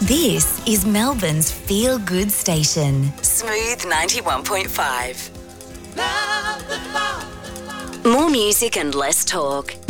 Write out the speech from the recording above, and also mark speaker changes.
Speaker 1: This is Melbourne's Feel Good station, Smooth 91.5. More music and less talk.